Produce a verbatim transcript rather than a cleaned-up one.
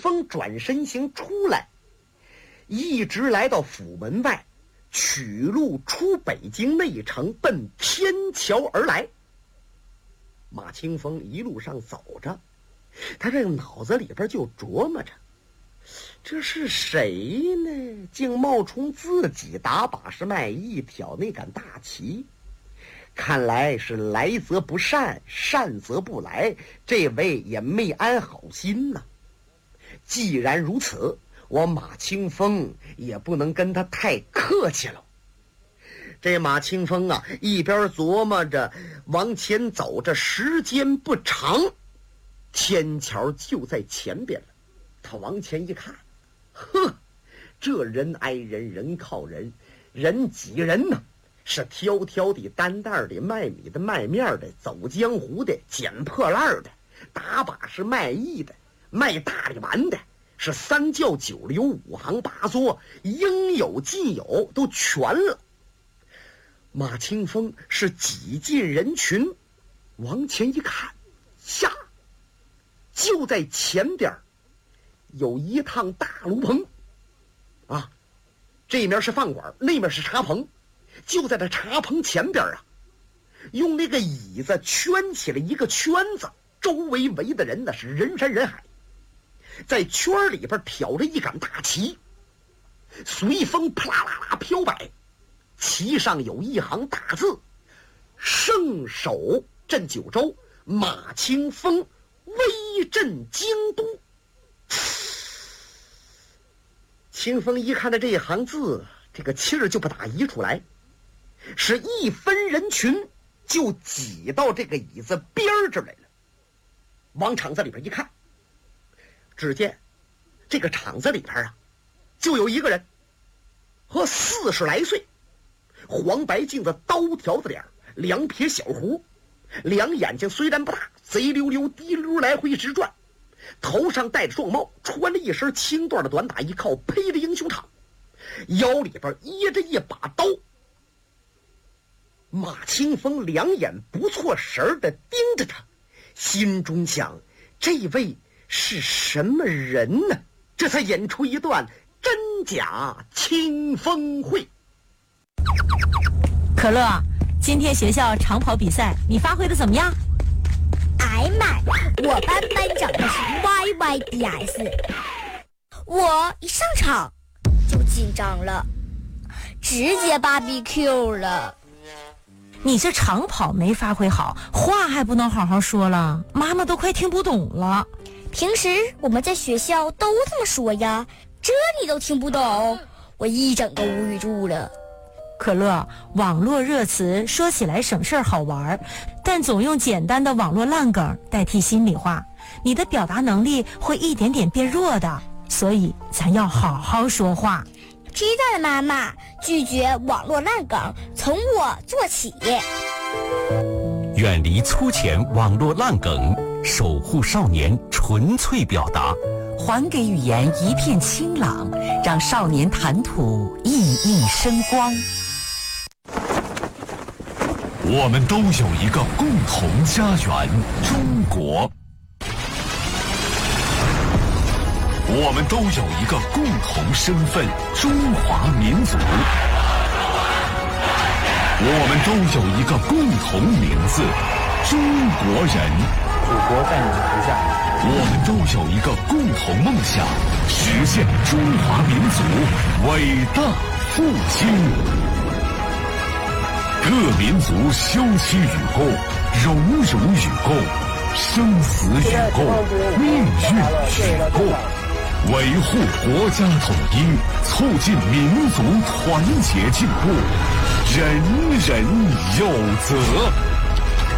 风转身行出来，一直来到府门外，取路出北京内城，奔天桥而来。马清风一路上走着，他这个脑子里边就琢磨着，这是谁呢？竟冒充自己打把式卖艺，挑那杆大旗。看来是来则不善，善则不来，这位也没安好心呐。既然如此，我马清风也不能跟他太客气了。这马清风啊，一边琢磨着往前走着，时间不长，天桥就在前边了。他往前一看，呵，这人挨人，人靠人，人挤人呢，是挑挑的、担担的、卖米的、卖面的、走江湖的、捡破烂的、打把式卖艺的、卖大力丸的，是三教九流、五行八作，应有尽有，都全了。马清风是挤进人群，往前一看，下就在前边有一趟大炉棚啊，这面是饭馆，那面是茶棚。就在这茶棚前边啊，用那个椅子圈起了一个圈子，周围围的人呢是人山人海，在圈里边挑着一杆大旗，随风啪啦啦啦飘摆，旗上有一行大字：圣手镇九州，马清风威震京都。清风一看到这一行字，这个气儿就不打一出来，是一分人群就挤到这个椅子边儿这来了。往场子里边一看，只见这个场子里边啊，就有一个人，和四十来岁，黄白镜子，刀条子脸，两撇小胡，两眼睛虽然不大，贼溜溜滴溜来回直转，头上戴着壮帽，穿了一身青缎的短打衣靠，披着英雄氅，腰里边掖着一把刀。马清风两眼不错神的盯着他，心中想，这位是什么人呢？这才演出一段真假清风会。 可乐，今天学校长跑比赛你发挥的怎么样？ 哎妈，我班班长的是 Y Y D S， 我一上场就紧张了，直接 B B Q 了。 你这长跑没发挥好，话还不能好好说了，妈妈都快听不懂了。 平时我们在学校都这么说呀，这你都听不懂，我一整个无语住了。 可乐，网络热词说起来省事儿好玩，但总用简单的网络烂梗代替心里话，你的表达能力会一点点变弱的，所以咱要好好说话。 知道了，妈妈，拒绝网络烂梗，从我做起。 远离粗浅网络烂梗，守护少年纯粹表达， 还给语言一片清朗，让少年谈吐熠熠生光。 我们都有一个共同家园——中国。我们都有一个共同身份——中华民族。我们都有一个共同名字——中国人。 祖国在你足下。 我们都有一个共同梦想，实现中华民族伟大复兴。各民族休戚与共，荣辱与共，生死与共，命运与共，维护国家统一，促进民族团结进步，人人有责。